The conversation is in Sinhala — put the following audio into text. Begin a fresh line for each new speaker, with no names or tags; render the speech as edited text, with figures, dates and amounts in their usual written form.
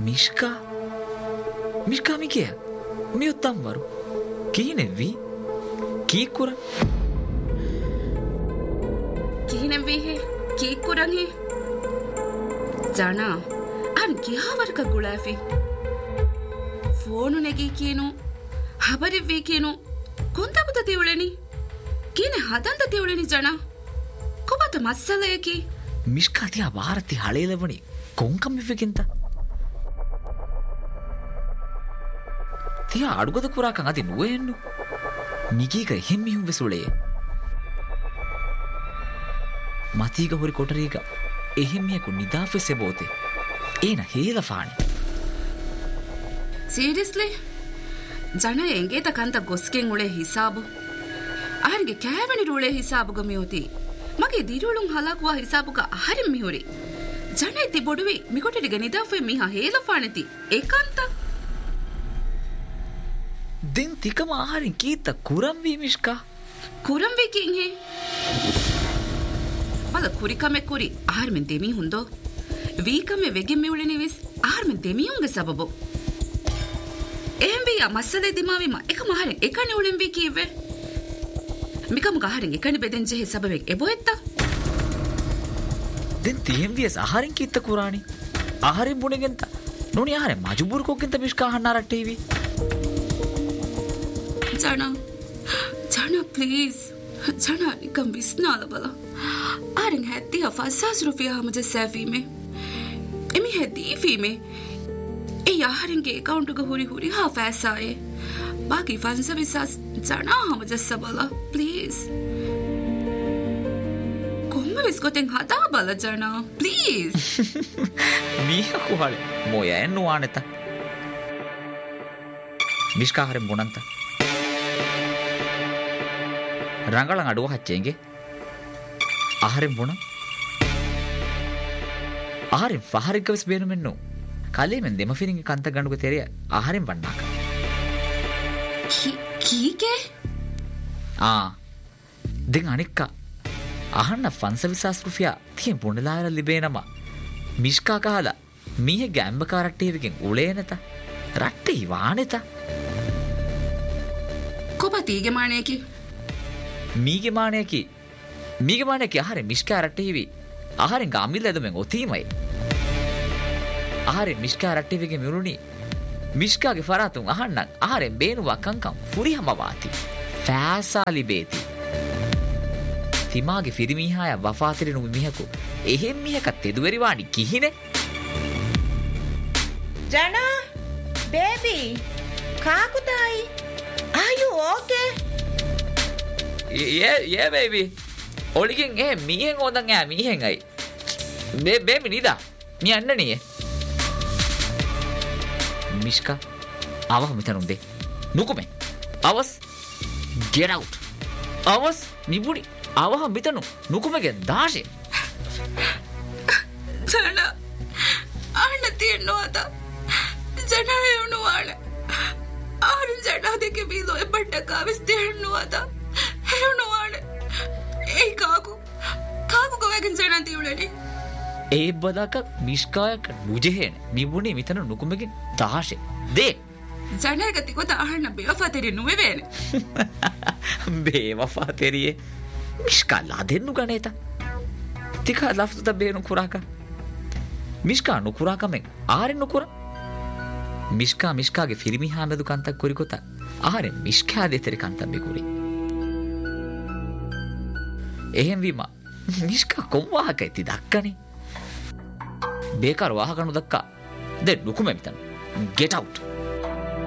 මිෂ්කා මිකේ මියොත්තම් වරු කීනෙවි කීකුර
කීනෙවි කීකුරන් හේ ජනා අන් කියාවරක ගුලාෆි ಫೋನು ನೆಗೀಕೇನು ಹಬರಿವ್ವೇಕೇನು ಕೊಂತಗುತ ತಿವಳೆನಿ ಕೀನೆ ಹದಂತ ತಿವಳೆನಿ ಜನ ಕೊಬತ ಮಸ್ಸಲೇಕಿ
ಮಿಷ್ಕಾತಿಯ ಭಾರತಿ ಹಳೇಲವಣಿ ಕೊಂಕಮ್ಮಿವ್ವೆಗಿಂತ තියා අඩුගද කුරාකන් අති නුවෙන්නු නිගීක එහෙම්මිහුම්වෙ සුලේ මතීග හොරි කොටරීග එහෙම්මියකු නිදාෆෙ සෙබෝතේ ඒන හේලෆානි
ಸೀರಿಯಸ್ಲಿ ಜನ ಎಂಗೇತ ಕಂತ ಗೊಸ್ಕೆಂಗ್ ಉಳೆ ಹಿಸಾಬು ಆರಿಗೆ ಕ್ಯಾವಣಿ ರುಳೆ ಹಿಸಾಬುಗ ಮಿಯೋತಿ ಮಗೆ ದಿರುಳುಂ ಹಲಾಕುವ ಹಿಸಾಬುಗ ಆಹರಿಂ ಮಿಹುರಿ ಜನ ಇತ್ತಿ ಬೊಡುವಿ ಮಿಕೊಟಡಿಗೆ ನಿದಾಫೆ ಮಿಹ ಹೇಲಫಾಣಿತಿ ಏಕಾಂತ
ದಿನ್ ತಿಕಮ ಆಹರಿಂ ಕೀತ ಕುರಂವಿ ಮಿಷ್ಕಾ
ಕುರಂವಿ ಕಿಂಗ್ ಹೇ ಬಲ ಕುರಿಕಮೆ ಕುರಿ ಆಹರ್ಮೆನ್ ದೆಮಿ ಹುಂದೋ ವೀಕಮೆ ವೆಗೆ ಮಿಯುಳೆನಿವಿಸ್ ಆಹರ್ಮೆನ್ ದೆಮಿಯುಂಗೆ ಸಬಬು එහෙම්බියා මස්සලේ දිමාවිම එක මහරෙන් එකනි උලෙන් වී කීවේ මිකම ගහරෙන් එකනි බෙදෙන් ජෙහි සබවෙක් එබොෙත්තා
දෙන් තිහෙම්වියස් ආහාරෙන් කිත්ත කුරානි ආහාරෙන් බුණෙගෙන්ත නොනි ආහාරෙන් මජුබුරු කොක්ගෙන්ත මිෂ්කා අහන්න රට්ටේවි
ජන ප්ලීස් ජන නිකම් විස්නාල බල ආරෙන් හැත්තිය ෆස්සාස් රුපියා හමජ සෑෆීමේ එමි හැදීෆීමේ ඒ ආහාරෙන්ගේ අකවුන්ටුක හුරි හා ෆෑසායේ ಬಾಕಿ ಫನ್ಸ ವಿಸಾಸ್ ಜನ ಹಮಜಸ್ಸ ಬಲ ಪ್ಲೀಸ್ ಕೊಮ್ಮೆ ವಿಸ್ಕೊತೆಂಗ್ ಹದಾ ಬಲ ಜನ ಪ್ಲೀಸ್
ಮೀಹಕು ಹಳೆ ಮೋಯ ಎನ್ನು ಆನೆತ ಮಿಷ್ಕಾಹರೆಂ ಬುಣಂತ ರಂಗಳಂ ಅಡುವ ಹಚ್ಚೆಂಗೆ ಆಹರೆಂ ಬುಣ ಆಹರೆಂ ಫಹರಿಗವಸ್ ಬೇನು ಮೆನ್ನು කලෙමෙන් දෙමෆිරින්ගේ කන්ත ගණුක තෙරිය ආහාරෙන් වන්නාක
කීකේ
දෙන් අනික්කා අහන්න ෆන්ස විසාස් රුපියා තියෙන් පුණලායර ලිබේනම මිෂ්කා කහලා මීහෙ ගැම්බ කාරට්ටේවකින් උලේ නැත රට්ටේ වානෙත
කොපතීගේ මාණේකි
මීගේ මාණේකි ආහාරෙන් මිෂ්කා රට්ටේවි ආහාරෙන් ගාමිල් ඇදමෙන් ඔතීමයි ආහාරෙන් මිෂ්කා රට්ටේවිගේ මිරුණි මිෂ්කාගේ ෆරාතුන් අහන්නම් ආහාරෙන් බේනුවා කංකම් ෆුරිහමවාති ෆෑසාලි බේති තිමාගේ ෆිරිමීහාය වෆාතිරිනු මිහකු එහෙම් මිහකත් එදුවරිවාණි කිහිනේ
ජනා baby කාකුතායි are you okay
yeah baby ඔලිගෙන් මිහෙන් හොඳන් යා මිහෙන් අයි බේබි නිදා මි යන්නනේ මිෂ්කා අවහ මෙතනුන්දේ නුකුමේ අවස් get out අවස් නිබුඩි අවහ මෙතනු නුකුමගේ දාශේ
ජන අන්න තියනවාද ජන හේවනවාල ආරන් ජන දෙක බීලෝ එපට්ටකා විස් තියනවාද හේවනවාල ඒ කාකු ගවගෙන් ජන තියුලනේ
ඒ බදාක මිෂ්කායක නුජෙහෙන නිබුණි මිතන නුකුමගේ දාශේ දේ
ජනගති කොත අහන්න බේවෆාතෙරි නුවෙවේන
බේවෆාතෙරියේ මිෂ්කා ලාදෙන්නු ගනේත තිකා ලෆ්තුත බේනු කුරාක මිෂ්කා නුකුරාකමෙන් ආරෙන් නුකුර මිෂ්කාගේ ෆිරිමි හාමෙදු කන්තක් කුරිකොත ආරෙන් මිෂ්කා දෙතරි කන්තක් බෙකුරි එහෙන් වීම මිෂ්කා කොම්වාහක ඇති දක්කනේ ಬೇಕಾರ ವಾಹಕನು ದಕ್ಕ ದೆ ನುಕುಮೆ ಮಿತನು ಗೆಟ್ ಔಟ್